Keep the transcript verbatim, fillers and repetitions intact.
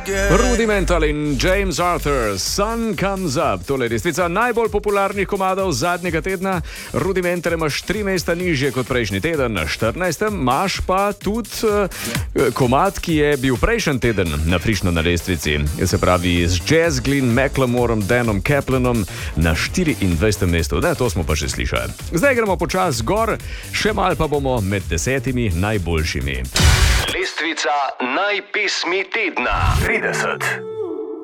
Rudimental in James Arthur, Sun Comes Up. Tole je lestvica najbolj popularnih komadov zadnjega tedna. Rudimental imaš tri mesta nižje kot prejšnji teden, na štirinajstem. Imaš pa tudi uh, komad, ki je bil prejšnji teden na frišno na lestvici. Se pravi z Jazz Glyn Macklemoreom, Danom Kaplanom na štiriindvajsetem mestu. Ne, to smo pa že slišali. Zdaj gremo počas gor, še mal pa bomo med desetimi najboljšimi. Lestvica najpesmi tedna. trideset.